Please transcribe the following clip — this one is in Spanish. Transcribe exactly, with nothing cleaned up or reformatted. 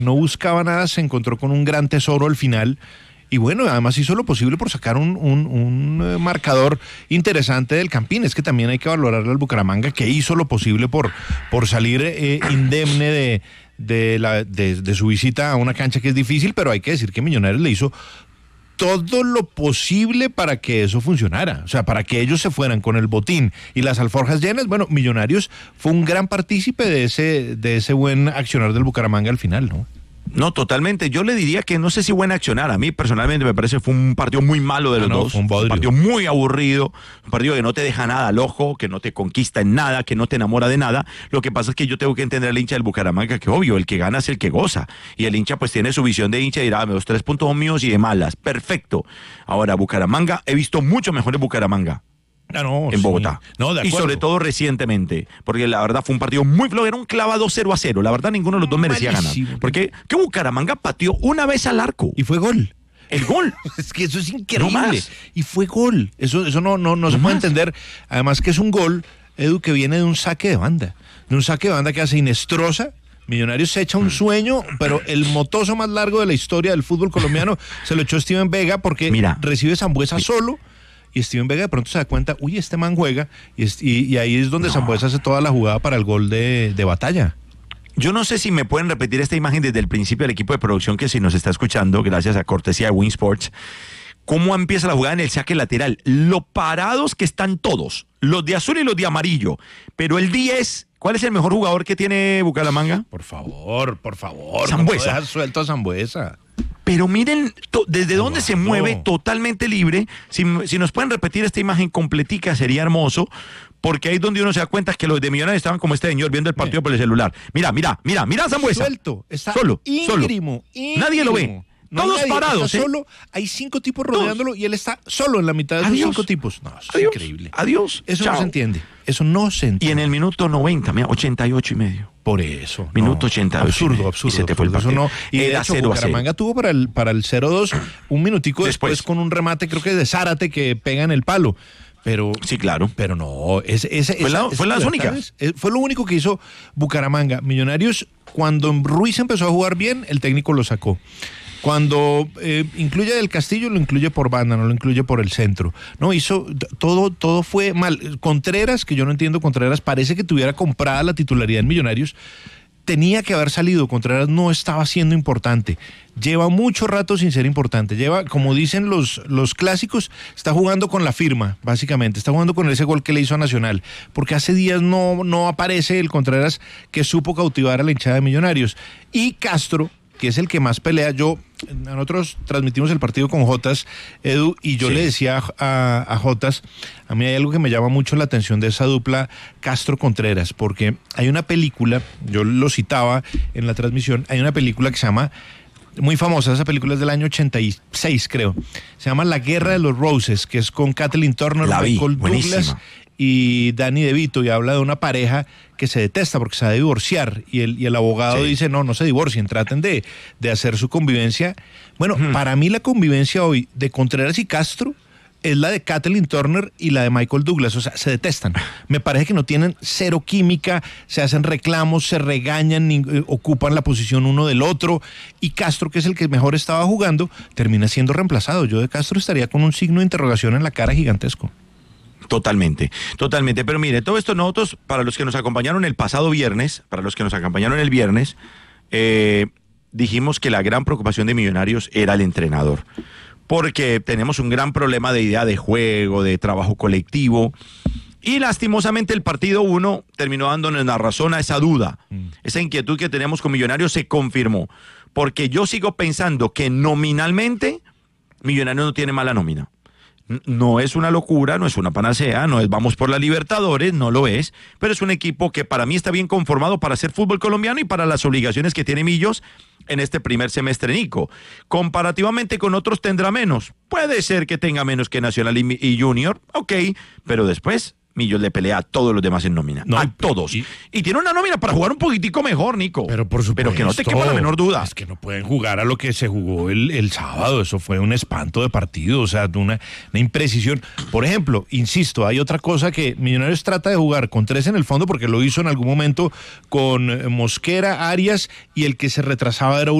no buscaba nada, se encontró con un gran tesoro al final. Y bueno, además hizo lo posible por sacar un, un, un marcador interesante del Campín. Es que también hay que valorarle al Bucaramanga, que hizo lo posible por, por salir eh, indemne de, de, la, de, de su visita a una cancha que es difícil, pero hay que decir que Millonarios le hizo todo lo posible para que eso funcionara, o sea, para que ellos se fueran con el botín y las alforjas llenas. Bueno, Millonarios fue un gran partícipe de ese, de ese buen accionar del Bucaramanga al final, ¿no? No, totalmente. Yo le diría que no sé si buen accionar. A mí personalmente me parece que fue un partido muy malo de los ah, no, dos. un, un partido muy aburrido, un partido que no te deja nada al ojo, que no te conquista en nada, que no te enamora de nada. Lo que pasa es que yo tengo que entender al hincha del Bucaramanga que obvio, el que gana es el que goza. Y el hincha pues tiene su visión de hincha y dirá, los tres puntos son míos y de malas. Perfecto. Ahora, Bucaramanga, he visto mucho mejores Bucaramanga. Ah, no, en Bogotá. Sí. No, de y sobre todo recientemente, porque la verdad fue un partido muy flojo, era un clavado cero a cero, la verdad ninguno de los dos merecía Malísimo. ganar, porque que Bucaramanga pateó una vez al arco. Y fue gol. El gol. Es que eso es increíble. No más. Y fue gol. Eso, eso no, no, no, no se puede entender. Además que es un gol, Edu, que viene de un saque de banda. De un saque de banda que hace Inestrosa. Millonarios se echa un sueño, pero el motoso más largo de la historia del fútbol colombiano se lo echó Steven Vega porque Mira. recibe Sambuesa solo. Y Steven Vega de pronto se da cuenta, uy, este man juega, y, y, y ahí es donde no. Sambuesa hace toda la jugada para el gol de, de Batalla. Yo no sé si me pueden repetir esta imagen desde el principio del equipo de producción que si nos está escuchando, gracias a cortesía de Win Sports, cómo empieza la jugada en el saque lateral, lo parados que están todos, los de azul y los de amarillo, pero el diez, ¿cuál es el mejor jugador que tiene Bucaramanga? Por favor, por favor, Sambuesa. no dejas suelto a Sambuesa. Pero miren to, desde no, dónde no. se mueve totalmente libre. Si, si nos pueden repetir esta imagen completica sería hermoso, porque ahí es donde uno se da cuenta que los de Millonarios estaban como este señor viendo el partido Bien. por el celular. Mira, mira, mira, mira a Sambuesa. Suelto, está solo, íngrimo, solo. íngrimo. Nadie lo ve. No Todos nadie, parados, está ¿eh? Solo, hay cinco tipos rodeándolo y él está solo en la mitad de Adiós. esos cinco tipos. No, eso Adiós. es increíble. Adiós. Eso Chao. no se entiende. Eso no se entiende. Y en el minuto noventa, mira, ochenta y ocho y medio. Por eso. Minuto no, ochenta y ocho. Absurdo, absurdo. Y se te fue el absurdo, partido. Eso no. Y de Era hecho, cero a Bucaramanga cero. tuvo para el, para el cero dos un minutico después, después con un remate, creo que de Zárate, que pega en el palo. Pero, sí, claro. Pero no, ese, ese, fue, la, esa, fue esa las únicas. Fue lo único que hizo Bucaramanga. Millonarios, cuando Ruiz empezó a jugar bien, el técnico lo sacó. Cuando eh, incluye del Castillo, lo incluye por banda, no lo incluye por el centro. No, hizo, todo, todo fue mal. Contreras, que yo no entiendo, Contreras parece que tuviera comprada la titularidad en Millonarios. Tenía que haber salido, Contreras no estaba siendo importante. Lleva mucho rato sin ser importante. Lleva, como dicen los, los clásicos, está jugando con la firma, básicamente. Está jugando con ese gol que le hizo a Nacional. Porque hace días no, no aparece el Contreras que supo cautivar a la hinchada de Millonarios. Y Castro, que es el que más pelea. Yo, nosotros transmitimos el partido con Jotas, Edu, y yo sí. le decía a, a Jotas, a mí hay algo que me llama mucho la atención de esa dupla Castro-Contreras, porque hay una película, yo lo citaba en la transmisión, hay una película que se llama, muy famosa, esa película es del año ochenta y seis, creo, se llama La Guerra de los Roses, que es con Kathleen Turner, la vi, Michael buenísima. Douglas y Danny DeVito, y habla de una pareja que se detesta porque se va a divorciar, y el, y el abogado sí. dice, no, no se divorcien, traten de, de hacer su convivencia. Bueno, hmm. para mí la convivencia hoy de Contreras y Castro es la de Kathleen Turner y la de Michael Douglas, o sea, se detestan. Me parece que no tienen cero química, se hacen reclamos, se regañan, ni, eh, ocupan la posición uno del otro, y Castro, que es el que mejor estaba jugando, termina siendo reemplazado. Yo de Castro estaría con un signo de interrogación en la cara gigantesco. Totalmente, totalmente. Pero mire, todo esto nosotros, para los que nos acompañaron el pasado viernes, para los que nos acompañaron el viernes, eh, dijimos que la gran preocupación de Millonarios era el entrenador. Porque tenemos un gran problema de idea de juego, de trabajo colectivo. Y lastimosamente el partido uno terminó dándonos la razón a esa duda. Mm. Esa inquietud que tenemos con Millonarios se confirmó. Porque yo sigo pensando que nominalmente Millonarios no tiene mala nómina. No es una locura, no es una panacea, no es vamos por la Libertadores, no lo es, pero es un equipo que para mí está bien conformado para hacer fútbol colombiano y para las obligaciones que tiene Millos en este primer semestre, Nico. Comparativamente con otros tendrá menos, puede ser que tenga menos que Nacional y, y Junior, ok, pero después Millos le pelea a todos los demás en nómina. No, a y- todos. y- Y, tiene una nómina para jugar un poquitico mejor, Nico. Pero por supuesto. Pero que no te quepa la menor duda. Es que no pueden jugar a lo que se jugó el, el sábado. Eso fue un espanto de partido, o sea, una, una imprecisión. Por ejemplo, insisto, hay otra cosa que Millonarios trata de jugar con tres en el fondo porque lo hizo en algún momento con eh, Mosquera, Arias y el que se retrasaba era